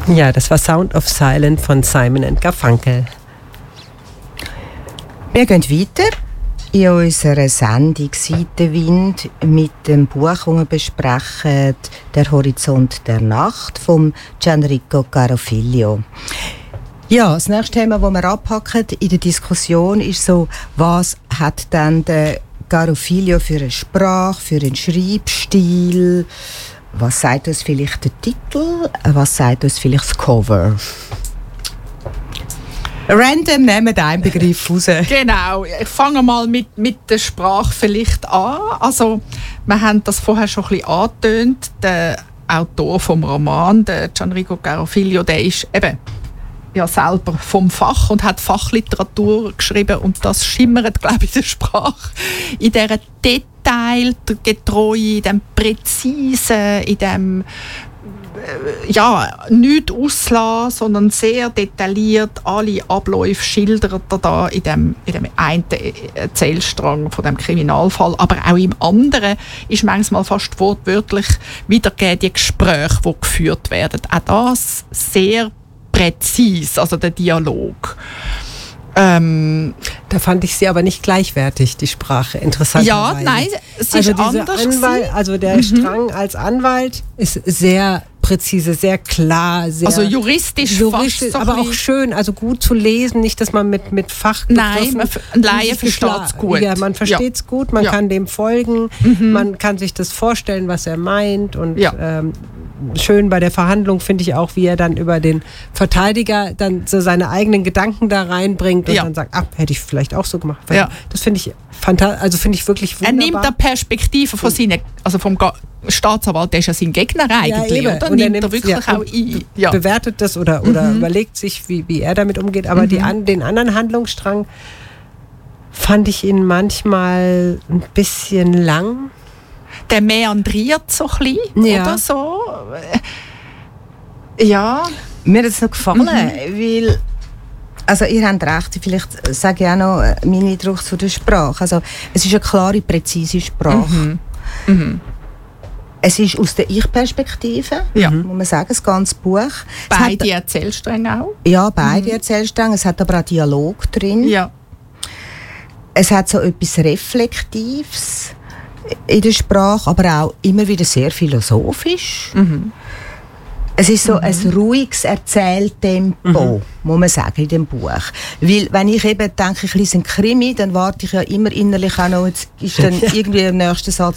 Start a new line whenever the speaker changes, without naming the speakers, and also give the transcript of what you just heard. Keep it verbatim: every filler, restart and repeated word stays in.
Ja, das war Sound of Silence von Simon and Garfunkel.
Wir gehen weiter in unserer Sendung «Seitenwind» mit dem Buch, das wir besprechen, «Der Horizont der Nacht» von Gianrico Carofiglio. Ja, das nächste Thema, das wir abhacken in der Diskussion, ist so, was hat denn der Carofiglio für eine Sprache, für einen Schreibstil? Was sagt uns vielleicht der Titel? Was sagt uns vielleicht das Cover? Random nehmen wir einen Begriff raus.
Genau, ich fange mal mit, mit der Sprache vielleicht an. Also, wir haben das vorher schon ein bisschen angetönt. Der Autor vom Roman, der Gianrico Carofiglio, der ist eben ja selber vom Fach und hat Fachliteratur geschrieben, und das schimmert, glaube ich, in der Sprache. In dieser detailgetreu, in dem präzisen, in dem ja, nicht auslassen, sondern sehr detailliert alle Abläufe schildert er da in dem, in dem einen Erzählstrang von dem Kriminalfall. Aber auch im anderen ist manchmal fast wortwörtlich wiedergegeben, die Gespräche, die geführt werden. Auch das sehr präzise, also der Dialog. Ähm,
da fand ich sie aber nicht gleichwertig, die Sprache, interessanterweise.
Ja, nein, sie
also
ist anders.
Anwalt, also der mhm. Strang als Anwalt ist sehr präzise, sehr klar, sehr
also juristisch,
juristisch
fast so
aber auch schön, also gut zu lesen, nicht, dass man mit mit Fachbegriffen.
Nein, ein Laie versteht es gut.
Ja, man versteht es ja. gut, man ja. kann dem folgen, mhm. man kann sich das vorstellen, was er meint, und ja. ähm, schön bei der Verhandlung finde ich auch, wie er dann über den Verteidiger dann so seine eigenen Gedanken da reinbringt und ja. dann sagt, ah, hätte ich vielleicht auch so gemacht. Ja. Das finde ich fantastisch, also finde ich wirklich wunderbar.
Er nimmt die Perspektive von seinen, also vom Staatsanwalt, der ist ja sein Gegner eigentlich,
ja,
oder?
Und
nimmt
er
er wirklich
ja,
auch ein. Ja.
Bewertet das oder, oder mhm. überlegt sich, wie, wie er damit umgeht. Aber mhm. die, an, den anderen Handlungsstrang fand ich ihn manchmal ein bisschen lang.
Der meandriert so ein bisschen, ja. oder so. Ja.
Mir hat es noch gefallen, mhm. weil, also ihr habt recht, vielleicht sage ich auch noch meinen Eindruck zu der Sprache. Also es ist eine klare, präzise Sprache.
Mhm. Mhm.
Es ist aus der Ich-Perspektive,
ja.
muss man sagen, das ganze Buch.
Beide Erzählstränge auch?
Ja, beide
mhm.
Erzählstränge. Es hat aber auch Dialog drin.
Ja.
Es hat so etwas Reflektives in der Sprache, aber auch immer wieder sehr philosophisch. Mhm. Es ist so mhm. ein ruhiges Erzähltempo, mhm. muss man sagen, in dem Buch. Weil, wenn ich eben denke, ich lese einen Krimi, dann warte ich ja immer innerlich auch noch, jetzt ist dann irgendwie im nächsten Satz